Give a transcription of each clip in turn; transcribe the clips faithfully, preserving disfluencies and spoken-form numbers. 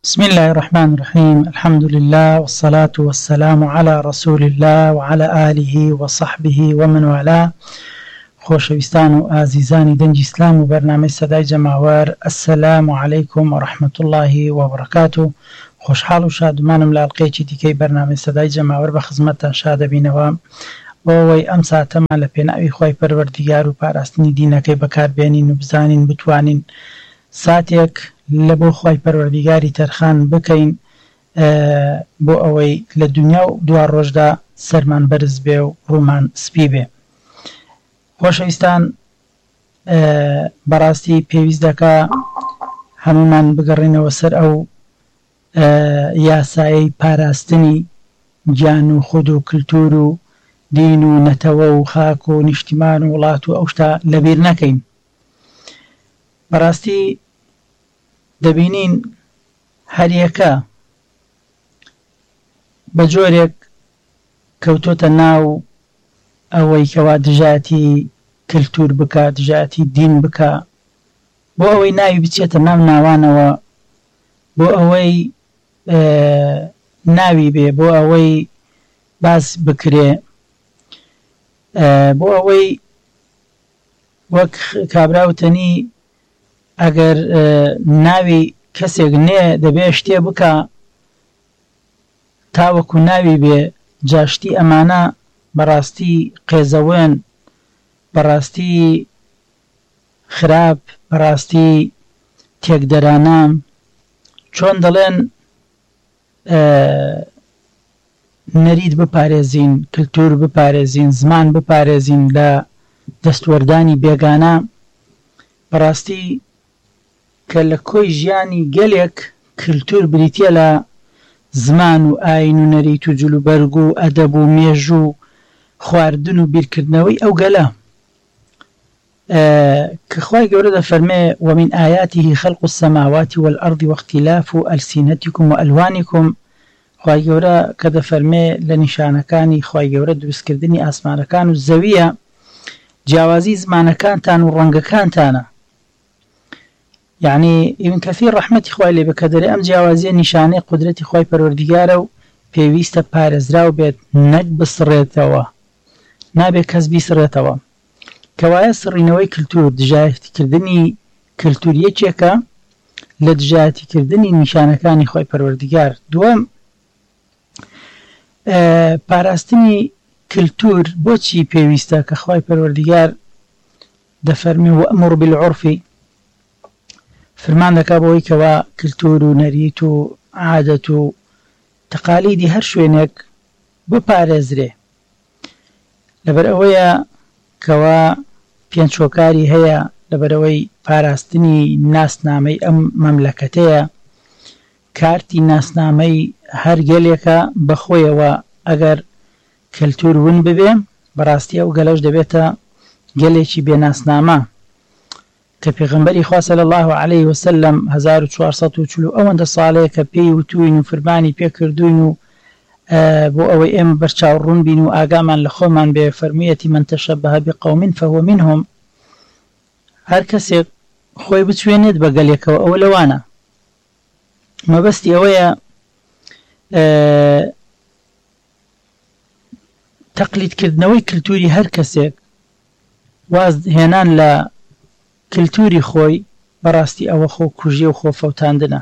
بسم الله الرحمن الرحيم. الحمد لله والصلاة والسلام على رسول الله وعلى آله وصحبه ومن والاه. خۆشەویستان و ئازیزانی دەنگی ئیسلام و بەرنامەی سەدای جەماوەر، ئەسسەلام عەلەیکم وەڕەحمەتوڵڵاهی وبەڕەکاتوه. خۆشحاڵ و شادمانم لە ئەڵقەیەکی دیکەی بەرنامەی سەدای جەماوەر بە خزمەتتان شادەبینەوە بۆەوەی ئەم ساتەمان لە پێناوی خۆی پەروەردیگار و پاراستنی دینەکەی بەکاربێنین و بزانین بتوانین ساتێک لە بۆ خۆی پەروەردیگاری تەرخان بکەین بۆ ئەوەی لە دنیا و دوار ڕۆژدا سەرمان بەرز بێ و ڕوومان سپی بێ. خۆشەویستان، بەڕاستی پێویست دەکا هەمومان بگەڕێنەوە سەر ئەو یاسایەی پاراستنی گیان و خود و کللتور و دین و نەتەوە و خاک و نیشتیمان و وڵات و ئەو شتە لەبیر نەکەین. بەڕاستی دەبینین هەریەکە بە جۆرێک کەوتۆتە ناو ئەوەی کەوا دژاتی کللتور بکە، دژاتی دین بکە، بۆ ئەوەی ناوی بچێتە ناو ناوانەوە، بۆ ئەوەی ناوی بێ، بۆ ئەوەی باس بکرێ، بۆ ئەوەی وەک کابراوتنی ئەگەر ناوی کەسێک نێ دەبێ شتێ بکە تاوەکو ناوی بێ. جاشتی ئەمانە بەڕاستی قێزەوێن، بەڕاستی خراپ، بەڕاستی تێکدەرانە، چۆن دەڵێن نەرید بپارێزین، کللتور بپارێزین، زمان بپارێزین لە دەستوەردانی بێگانە. بەڕاستی کە لە کۆی ژیانی گەلێک کللتور بریتە لە زمان و ئاین و نەریت و جلوبەرگ و ئەدەب و مێژ و خواردن و بیرکردنەوەی ئەو گەلە کە خوای گەورە دەفەرمێ ومن ئاياته خلق السماوات والأرض واختلاف ألسنتكم وألوانكم. خوای گەورە کە دەفەرمێ لە نیشانەکانی خوای گەورە دروستکردنی ئاسمانەکان و زەویە جیاوازی زمانەکانتان و ڕەنگەکانتانە. یعنی ئیبن کەثیر ڕەحمەتی خوای لێ بێ کە دەرێ ئەم جیاوازیە نیشانەی قودرەتی خوای پەروەردیگارە و پێویستە پارێزراو بێت، نەک بسڕێتەوە، نابێت کەس بیسڕێتەوە. کەوایە سڕینەوەی کللتور، دژایەتیکردنی کللتور یەکێکە لە دژایەتیکردنی نیشانەکانی خوای پەروەردیگار. دووەم، پاراستنی کللتور بۆچی پێویستە کە خوای پەروەردیگار دەفەرمێ وەأمر بالعرف، فرمان دەکا بۆی کەوا کللتور و نەریت و عادەت و تەقالیدی هەر شوێنێک بپارێزرێ. لەبەر ئەوەیە کەوا پێنجۆکاری هەیە لەبەرەوەی پاراستنی ناسنامەی ئەم مەملەکەتەیە. کارتی ناسنامەی هەر گەلێکە بەخۆیەوە ئەگەر کللتور ون ببێ بەڕاستی ئەو گەلەش دەبێتە گەلێکی بێناسنامە کە پێغەمبەری خوا صلی الله علیه وسلم هەزار و چوارسەد و چل ئەوەندە ساڵەیە کە پێی وتوین و فرمانی پێکردوین و بۆ ئەوەی ئێمە بەرچاوڕوون بین و ئاگامان لە خۆمان بێ. فەرموویەتی من تەشەبەه بقەوم فهو منهم. هەر کەسێک خۆی بچوێنێت بە گەلێکەوە ئەوە لەوانە. مەبەستی ئەوەیە تەقلیدکردنەوەی کللتوری هەر کەسێک، واز هێنان لە کللتوری خۆی، بەڕاستی ئەوە خۆ کوژی و خۆ فەوتاندنە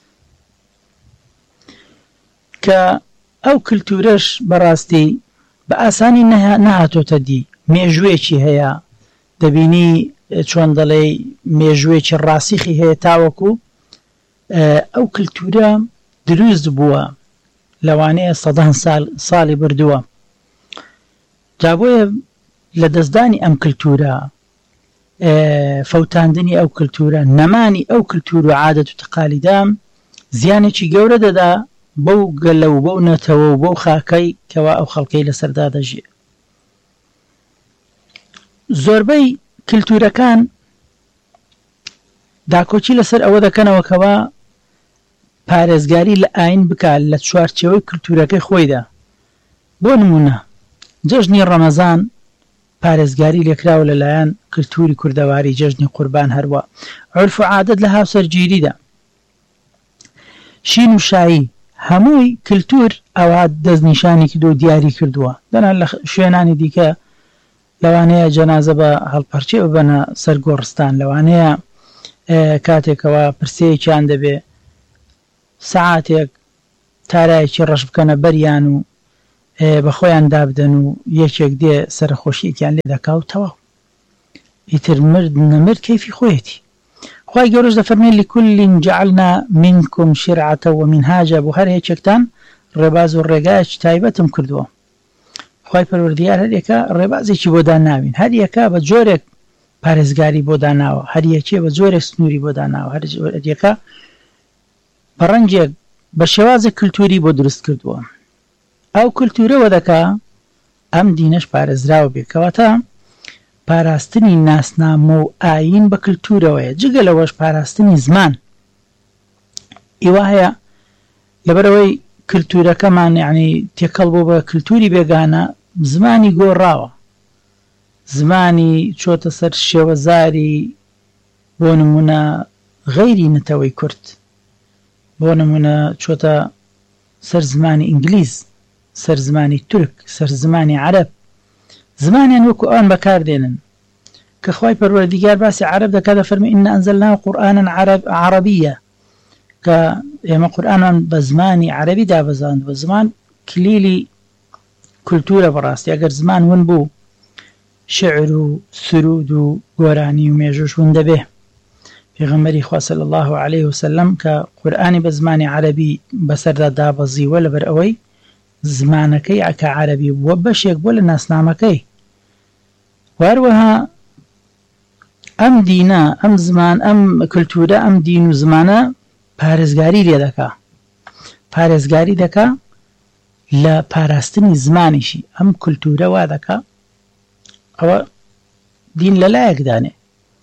کە ئەو کللتورەش بەڕاستی بە ئاسانی نەهاتۆتە دی. مێژوێکی هەیە، دەبینی چۆن دەڵێ مێژوێکی ڕاسیخی هەیە تاوەکو ئەو کللتورە دروست بووە لەوانەیە سەدان ساڵی بردووە. جابۆیە لە دەستدانی ئەم کللتورە، فەوتاندنی ئەو کللتورە، نەمانی ئەو کللتور و عادەت و تەقالیدام زیانێکی گەورە دەدا بەو گەلە و بەو نەتەوە و بەو خاکەی کەوا ئەو خەڵکەی لەسەردا دەژێ. زۆربەی کللتورەکان داکۆچی لەسەر ئەوە دەکەنەوە کەوا پارێزگاری لە ئاین بکات لە چوارچێوەی کللتورەکەی خۆیدا. بۆ نمونە جەژنی ڕەمەزان پارێزگاری لێکراوە لەلایەن کللتوری کوردەواری، جەژنی قوربان هەروە عرف و عادەت لە هاوسەرگیریدا. شین و شایی هەمووی کللتور ئەوە دەستنیشانی کرد و دیاری کردووە. دەنا لە شوێنانی دیکە لەوانەیە جەنازە بە هەڵپەرچێ ببەنە سەر گۆڕستان، لەوانەیە کاتێکەوە پرسەیەکیان دەبێ سەعاتێک تارایەکی ڕەش بکەنە بەریان و بە خۆیان دابدەن و یەکێک دێ سەرخۆشیەکیان لێ دەکا و تەواو ئیتر مرد نەمرد کەیفی خۆیەتی. خوای گەورەش دەفەرمێ لكل جعلنا منكم شرعة ومنهاجا، بۆ هەر هێچێکتان ڕێباز و ڕێگایەکی تایبەتم کردووە. خوای پەروەردگار هەر یەکە ڕێبازێکی بۆ داناوین، هەر یەکە بە جۆرێک پارێزگاری بۆ داناوە، هەر یەکێ بە جۆرێک سنووری بۆ داناوە، هەر یەکە بە ڕەنگێک بە شێوازە کللتوری بۆ دروست کردووە. ئەو کللتورەوە دەکا ئەم دینەش پارێزراوە بێ، کەواتە پاراستنی ناسنامە و ئاین بە کللتورەوەیە، جگە لەوەش پاراستنی زمان ئیوا هەیە لەبەرەوەی کللتورەکەمان یعنی تێکەڵ بۆ بە کللتوری بێگانە زمانی گۆڕاوە، زمانی چۆتە سەر شێوەزاری بۆ نمونە غەیری نەتەوەی کورد، بۆ نمونە چۆتە سەر زمانی ئینگلیز، سەر زمانی تورک، سەر زمانی عەرەب، زمانیان وەکو ئەوان بەکاردێنن کە خوای پەروەردیگار باسی عەرەب دەکات دەفەرمێ ئینا ئەنزەلناه قورئانا عەرەبیە، کە ئێمە قورئانمان بە زمانی عەرەبی دابەزاند، بە زمان کلیلی کللتورە بەڕاستی. ئەگەر زمان ون بوو شعر و سرود و گۆرانی و مێژوش ون دەبێ. پێغەمبەری خوا صلی الله عليه وسلم کە قورئانی بە زمانی عەرەبی بەسەردا دابەزیوە لەبەر ئەوەی زمانەکەی ئەکە عەرەبی بووە بەشێک بووە لە ناسنامەکەی. واروەها ئەم دینە ئەم زمان ئەم کللتورە ئەم دین و زمانە پارێزگاری لێ دەکا، پارێزگاری دەکا لە پاراستنی زمانیشی. ئەم کللتورە وا دەکا ئەوە دین لەلایەکدانێ،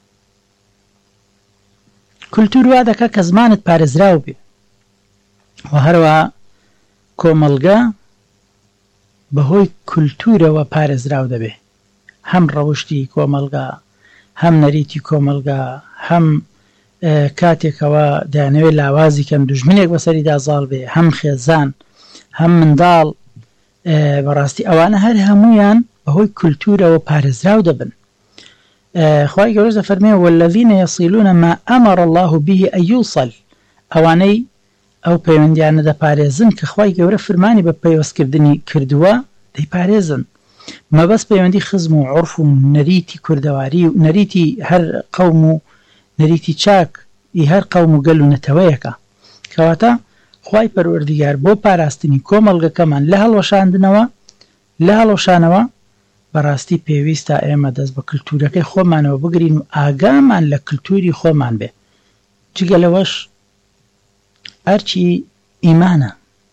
کللتور وا دەکا کە زمانت پارێزراو بێ. و هەروەها کۆمەڵگە بەهۆی کللتورەوە پارێزراو دەبێ، هەم ڕەوشتی کۆمەڵگا، هەم نەریتی کۆمەڵگا، هەم کاتێکەوە دەیانەوێت لاوازی کەم دوژمنێک بەسەری دازاڵ بێ، هەم خێزان، هەم منداڵ، بەڕاستی ئەوانە هەر هەمویان بەهۆی کللتورەوە پارێزراو دەبن. خوای گەورە دەفەرمێ والذین یصلون ما ئەمر الله به أن يوصل، ئەوانەی ئەو پەیوەندیانە دەپارێزن کە خوای گەورە فەرمانی بە پەیوەستکردنی کردووە دەیپارێزن. مەبەست پەیوەندی خزم و عورف و نەریتی کوردەواری و نەریتی هەر قەوم و نەریتی چاک ئی هەر قەوم و گەل و نەتەوەیەکە. کەواتە خوای پەروەردیگار بۆ پاراستنی کۆمەڵگەکەمان لە هەڵوەشاندنەوە لە هەڵەوشانەوە بەڕاستی پێویستە ئێمە دەست بە کللتورەکەی خۆمانەوە بگرین و ئاگامان لە کللتوری خۆمان بێ. جگە لەوەش ئەرچی ئیمانە.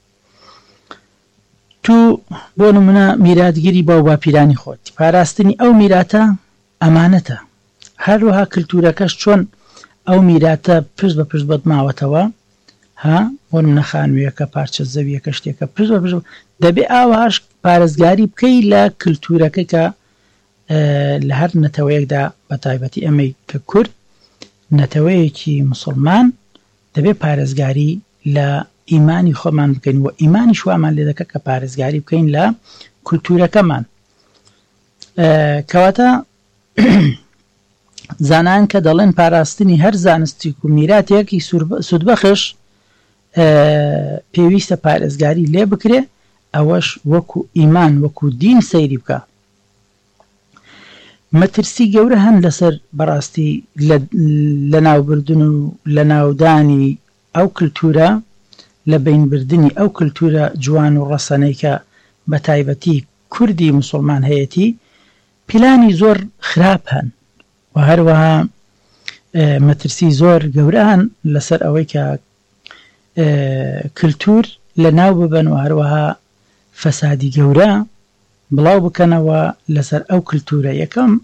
تو بۆ نمونە میراتگیری باو باپیرانی خۆت، پاراستنی ئەو میراتە ئەمانەتە. هەروەها کللتورەکەش چۆن ئەو میراتە پشت بە پشت بەدماوەتەوە، ها بۆ نمونە خانوویەکە، پارچە زەویەکە، شتێکە پشت بە پشت دەبێ ئاوەهاش پارێزگاری بکەی لە کللتورەکە کە لە هەر نەتەوەیەکدا بە تایبەتی ئەمەی کە کورد نەتەوەیەکی موسڵمان دەبێ پارێزگاری لە ئیمانی خۆمان بکەین و ئیمانی شوامان لێ دەکە کە پارێزگاری بکەین لە کللتورەکەمان. کەواتە زانان کە دەڵێن پاراستنی هەر زانستی و میراتێکی سوودبەخش پێویستە پارێزگاری لێ بکرێ، ئەوەش وەکو ئیمان وەکو دین سەیری بکە. مەترسی گەورە هەن لەسەر بەڕاستی لە ناوبردن و لە ناودانی ئەو کللتورە، لە بینبردنی ئەو کللتورە جوان و ڕەسەنەی کە بە تایبەتی کوردی موسڵمان هەیەی پلانی زۆر خراپ هەن و هەروەها مەترسی زۆر گەورە هەن لەسەر ئەوەی کە کللتور لە ناو ببن و هەروەها فەسادی گەورە بڵاو بکەنەوە لەسەر ئەو کللتورە. یەکەم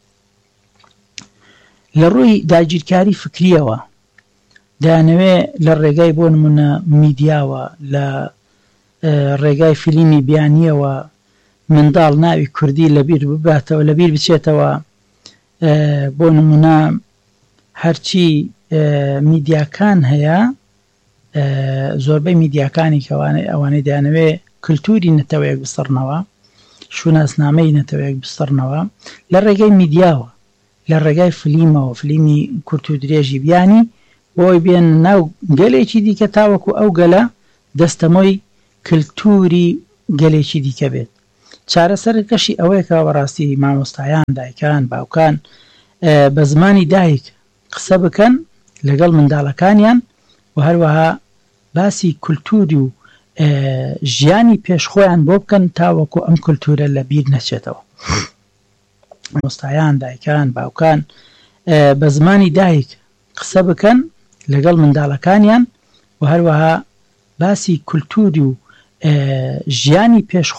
لە ڕووی داگیرکاری فکریەوە دەیانەوێ لە ڕێگای بۆ نمونە میدیاوە، لە ڕێگای فیلمی بیانیەوە منداڵ ناوی کوردی لەبیر بباتەوە، لەبیر بچێتەوە. بۆ نمونە هەرچی میدیاکان هەیە زۆربەی میدیاکانی ئەوانەی دەیانەوێ کللتوری نەتەوەیەک بستڕنەوە شوناسنامەی نەتەوەیەک بستڕنەوە لە ڕێگەی میدیاوە لە ڕێگای فلیمەوە فلیمی کورت و درێژی بیانی بۆی بێن ناو گەلێکی دیکە تاوەکو ئەو گەلە دەستەمۆی کللتوری گەلێکی دیکە بێت چارەسەر کەشی ئەوەیەکە بەڕاستی مامۆستایان دایکان باوکان بە زمانی دایک قسە بکەن لەگەڵ منداڵەکانیان و هەروەها باسی کللتوری و ژیانی پێشخۆیان بۆ بکەن تاوەکو ئەم کللتورە لە بیر نەچێتەوە مامۆستایان دایکان باوکان بە زمانی دایک قسە بکەن لەگەڵ منداڵەکانیان و هەروەها باسی کللتوری و ژیانی پێشخۆ